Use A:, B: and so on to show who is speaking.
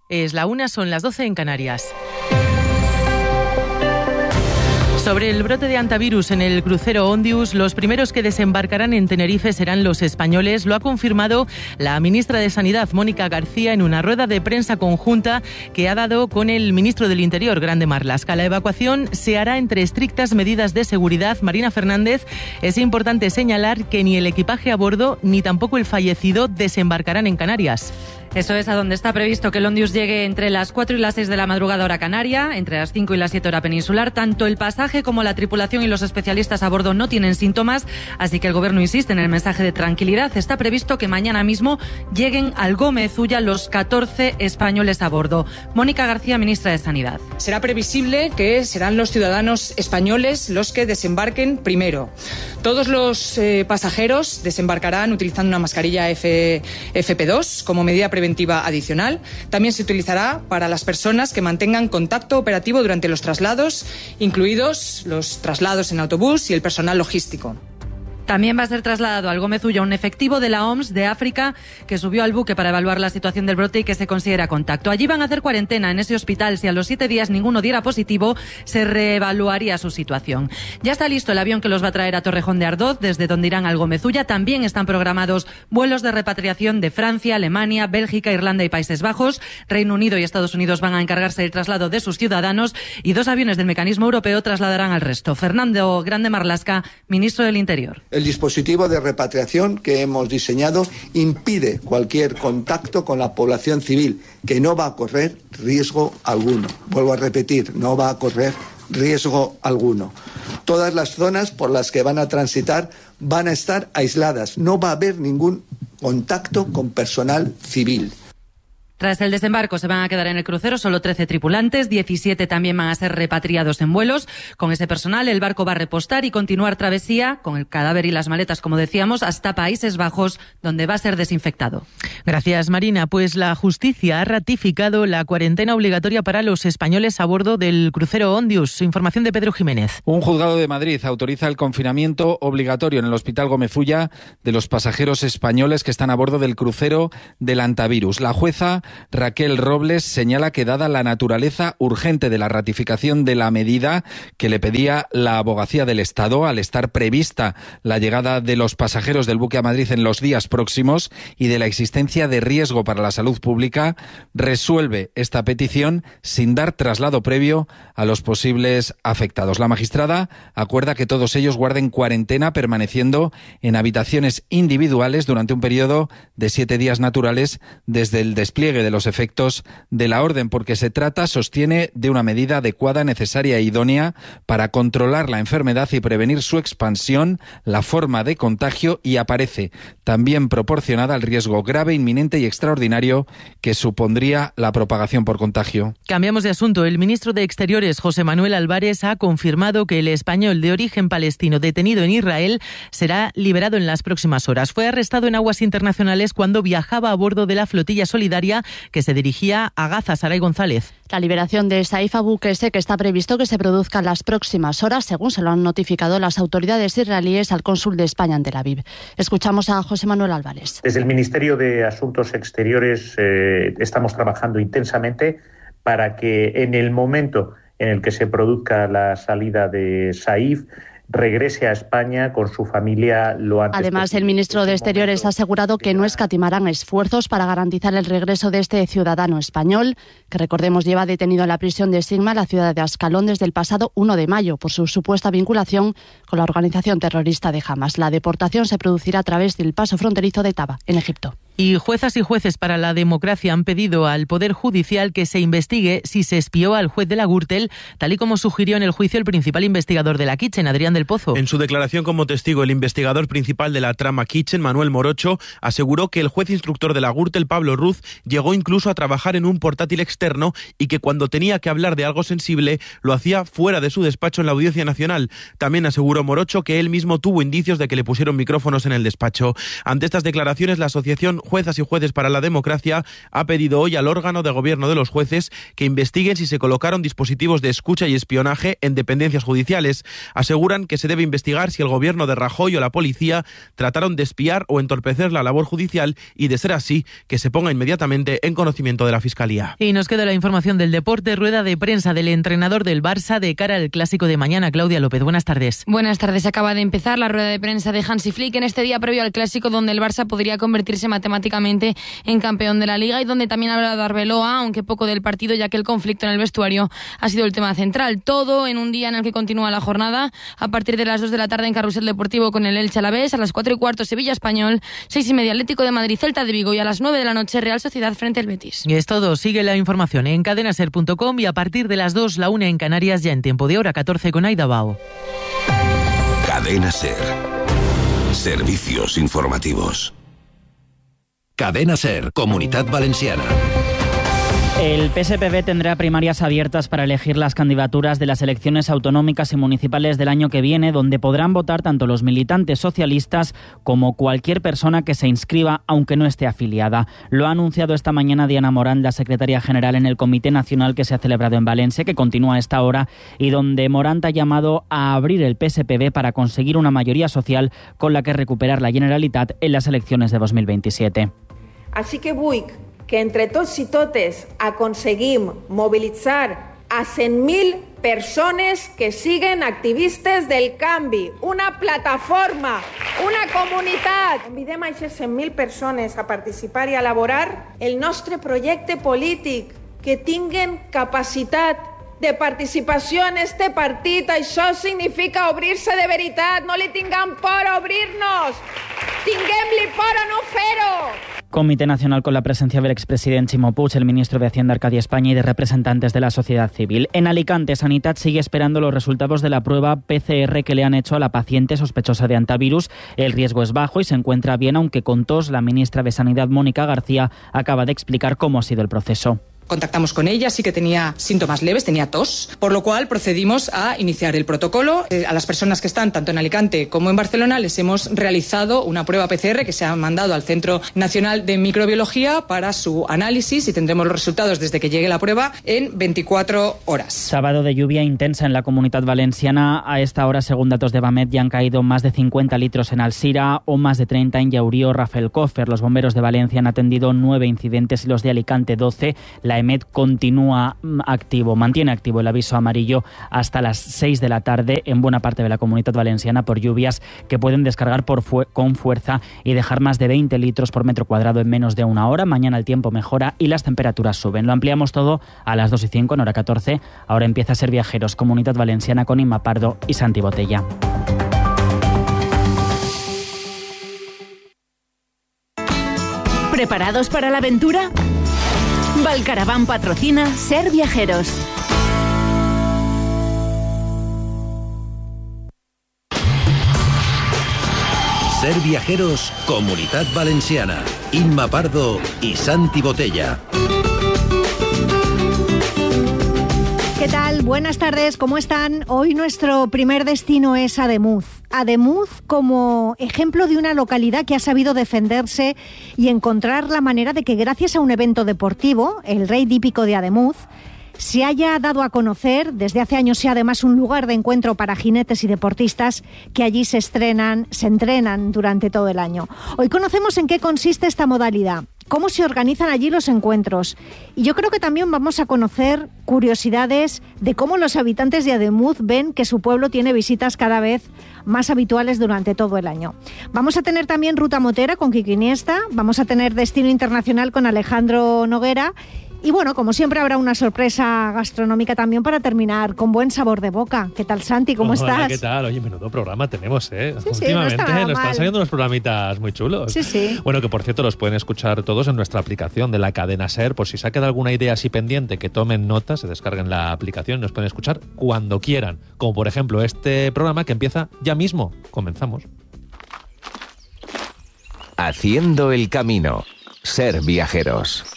A: Es la 1, son las 12 en Canarias. Sobre el brote de hantavirus en el crucero Ondius, los primeros que desembarcarán en Tenerife serán los españoles. Lo ha confirmado la ministra de Sanidad, Mónica García, en una rueda de prensa conjunta que ha dado con el ministro del Interior, Grande Marlaska. La evacuación se hará entre estrictas medidas de seguridad. Marina Fernández, es importante señalar que ni el equipaje a bordo ni tampoco el fallecido desembarcarán en Canarias.
B: Eso es, a donde está previsto que el Ondius llegue entre las 4 y las 6 de la madrugada hora canaria, entre las 5 y las 7 hora peninsular. Tanto el pasaje como la tripulación y los especialistas a bordo no tienen síntomas, así que el Gobierno insiste en el mensaje de tranquilidad. Está previsto que mañana mismo lleguen al Gómez Ulla los 14 españoles a bordo. Mónica García, ministra de Sanidad.
C: Será previsible que serán los ciudadanos españoles los que desembarquen primero. Todos los pasajeros desembarcarán utilizando una mascarilla FP2 como medida preventiva adicional. También se utilizará para las personas que mantengan contacto operativo durante los traslados, incluidos los traslados en autobús y el personal logístico.
B: También va a ser trasladado al Gómez Ulla un efectivo de la OMS de África que subió al buque para evaluar la situación del brote y que se considera contacto. Allí van a hacer cuarentena en ese hospital. Si a los 7 días ninguno diera positivo, se reevaluaría su situación. Ya está listo el avión que los va a traer a Torrejón de Ardoz, desde donde irán al Gómez Ulla. También están programados vuelos de repatriación de Francia, Alemania, Bélgica, Irlanda y Países Bajos. Reino Unido y Estados Unidos van a encargarse del traslado de sus ciudadanos y 2 aviones del mecanismo europeo trasladarán al resto. Fernando Grande Marlaska, ministro del Interior.
D: El dispositivo de repatriación que hemos diseñado impide cualquier contacto con la población civil, que no va a correr riesgo alguno. Vuelvo a repetir, no va a correr riesgo alguno. Todas las zonas por las que van a transitar van a estar aisladas. No va a haber ningún contacto con personal civil.
B: Tras el desembarco se van a quedar en el crucero solo 13 tripulantes, 17 también van a ser repatriados en vuelos. Con ese personal el barco va a repostar y continuar travesía con el cadáver y las maletas, como decíamos, hasta Países Bajos, donde va a ser desinfectado.
A: Gracias, Marina. Pues la justicia ha ratificado la cuarentena obligatoria para los españoles a bordo del crucero Ondius. Información de Pedro Jiménez.
E: Un juzgado de Madrid autoriza el confinamiento obligatorio en el Hospital Gómez Ulla de los pasajeros españoles que están a bordo del crucero del hantavirus. La jueza Raquel Robles señala que, dada la naturaleza urgente de la ratificación de la medida que le pedía la Abogacía del Estado, al estar prevista la llegada de los pasajeros del buque a Madrid en los días próximos y de la existencia de riesgo para la salud pública, resuelve esta petición sin dar traslado previo a los posibles afectados. La magistrada acuerda que todos ellos guarden cuarentena permaneciendo en habitaciones individuales durante un periodo de 7 días naturales desde el despliegue de los efectos de la orden, porque se trata, sostiene, de una medida adecuada, necesaria e idónea para controlar la enfermedad y prevenir su expansión, la forma de contagio, y aparece también proporcionada al riesgo grave, inminente y extraordinario que supondría la propagación por contagio.
A: Cambiamos de asunto. El ministro de Exteriores, José Manuel Álvarez, ha confirmado que el español de origen palestino detenido en Israel será liberado en las próximas horas. Fue arrestado en aguas internacionales cuando viajaba a bordo de la flotilla solidaria que se dirigía a Gaza. Saray González.
F: La liberación de Saif Abu Qese, que está previsto que se produzca en las próximas horas, según se lo han notificado las autoridades israelíes al cónsul de España en Tel Aviv. Escuchamos a José Manuel Álvarez.
G: Desde el Ministerio de Asuntos Exteriores estamos trabajando intensamente para que en el momento en el que se produzca la salida de Saif, regrese a España con su familia lo antes posible.
F: Además, el ministro de Exteriores ha asegurado que no escatimarán esfuerzos para garantizar el regreso de este ciudadano español, que recordemos lleva detenido en la prisión de Sigma, la ciudad de Ascalón, desde el pasado 1 de mayo por su supuesta vinculación con la organización terrorista de Hamas. La deportación se producirá a través del paso fronterizo de Taba, en Egipto.
A: Y juezas y jueces para la democracia han pedido al Poder Judicial que se investigue si se espió al juez de la Gürtel, tal y como sugirió en el juicio el principal investigador de la Kitchen, Adrián del Pozo.
H: En su declaración como testigo, el investigador principal de la trama Kitchen, Manuel Morocho, aseguró que el juez instructor de la Gürtel, Pablo Ruz, llegó incluso a trabajar en un portátil externo y que cuando tenía que hablar de algo sensible lo hacía fuera de su despacho en la Audiencia Nacional. También aseguró Morocho que él mismo tuvo indicios de que le pusieron micrófonos en el despacho. Ante estas declaraciones, la asociación Juezas y Jueces para la Democracia ha pedido hoy al órgano de gobierno de los jueces que investiguen si se colocaron dispositivos de escucha y espionaje en dependencias judiciales. Aseguran que se debe investigar si el gobierno de Rajoy o la policía trataron de espiar o entorpecer la labor judicial y, de ser así, que se ponga inmediatamente en conocimiento de la Fiscalía.
A: Y nos queda la información del deporte, rueda de prensa del entrenador del Barça de cara al clásico de mañana. Claudia López, buenas tardes.
I: Buenas tardes. Acaba de empezar la rueda de prensa de Hansi Flick en este día previo al clásico, donde el Barça podría convertirse matemáticamente en campeón de la Liga y donde también ha hablado Arbeloa, aunque poco del partido, ya que el conflicto en el vestuario ha sido el tema central. Todo en un día en el que continúa la jornada a partir de las 2 de la tarde en Carrusel Deportivo con el Elche Alavés, a las 4:15 Sevilla Español, 6:30 Atlético de Madrid Celta de Vigo y a las 9 de la noche Real Sociedad frente al Betis.
A: Y es todo. Sigue la información en cadenaser.com y a partir de las 2, la 1 en Canarias, ya en tiempo de hora 14 con Aida Bao.
J: Cadena Ser. Servicios informativos. Cadena Ser, Comunitat Valenciana.
K: El PSPV tendrá primarias abiertas para elegir las candidaturas de las elecciones autonómicas y municipales del año que viene, donde podrán votar tanto los militantes socialistas como cualquier persona que se inscriba, aunque no esté afiliada. Lo ha anunciado esta mañana Diana Morán, la secretaria general en el Comité Nacional que se ha celebrado en Valencia, que continúa a esta hora, y donde Morán ha llamado a abrir el PSPV para conseguir una mayoría social con la que recuperar la Generalitat en las elecciones de 2027.
L: Així que vull que entre tots i totes aconseguim mobilitzar a 100.000 persones que siguen activistes del canvi, una plataforma, una comunitat. Convidem a aquestes 100.000 persones a participar i a elaborar el nostre projecte polític, que tinguen capacitat de participació en este partit. Això significa obrir-se de veritat, no li tinguem por a obrir-nos, tinguem-li por a no fer-ho.
K: Comité Nacional con la presencia del expresidente Ximo Puig, el ministro de Hacienda Arcadia España y de representantes de la sociedad civil. En Alicante, Sanitat sigue esperando los resultados de la prueba PCR que le han hecho a la paciente sospechosa de antivirus. El riesgo es bajo y se encuentra bien, aunque con tos. La ministra de Sanidad, Mónica García, acaba de explicar cómo ha sido el proceso.
C: Contactamos con ella, sí que tenía síntomas leves, tenía tos, por lo cual procedimos a iniciar el protocolo. A las personas que están tanto en Alicante como en Barcelona les hemos realizado una prueba PCR que se ha mandado al Centro Nacional de Microbiología para su análisis y tendremos los resultados desde que llegue la prueba en 24 horas.
K: Sábado de lluvia intensa en la Comunitat Valenciana. A esta hora, según datos de Bamet, ya han caído más de 50 litros en Alzira o más de 30 en Llaurí o Rafelcofer. Los bomberos de Valencia han atendido 9 incidentes y los de Alicante 12. La EMET continúa activo, mantiene activo el aviso amarillo hasta las 6 de la tarde en buena parte de la Comunitat Valenciana por lluvias que pueden descargar con fuerza y dejar más de 20 litros por metro cuadrado en menos de una hora. Mañana el tiempo mejora y las temperaturas suben. Lo ampliamos todo a las 2:05 en hora 14. Ahora empieza a Ser Viajeros, Comunitat Valenciana con Inma Pardo y Santi Botella.
M: ¿Preparados para la aventura? Valcaravan patrocina Ser Viajeros.
J: Ser Viajeros, Comunitat Valenciana. Inma Pardo y Santi Botella.
N: ¿Qué tal? Buenas tardes, ¿cómo están? Hoy nuestro primer destino es Ademuz. Ademuz como ejemplo de una localidad que ha sabido defenderse y encontrar la manera de que gracias a un evento deportivo, el Rey Hípico de Ademuz, se haya dado a conocer. Desde hace años sea además un lugar de encuentro para jinetes y deportistas que allí se entrenan durante todo el año. Hoy conocemos en qué consiste esta modalidad, cómo se organizan allí los encuentros. Y yo creo que también vamos a conocer curiosidades de cómo los habitantes de Ademuz ven que su pueblo tiene visitas cada vez más habituales durante todo el año. Vamos a tener también ruta motera con Kiki Iniesta, vamos a tener destino internacional con Alejandro Noguera. Y bueno, como siempre habrá una sorpresa gastronómica también para terminar con buen sabor de boca. ¿Qué tal, Santi? ¿Cómo estás?
O: ¿Qué tal? Oye, menudo programa tenemos, ¿eh?
N: Sí,
O: últimamente
N: no
O: nos están saliendo unos programitas muy chulos.
N: Sí.
O: Bueno, que por cierto los pueden escuchar todos en nuestra aplicación de la cadena Ser. Por si se ha quedado alguna idea así pendiente, que tomen nota, se descarguen la aplicación y nos pueden escuchar cuando quieran. Como por ejemplo este programa que empieza ya mismo. Comenzamos.
J: Haciendo el camino. Ser Viajeros.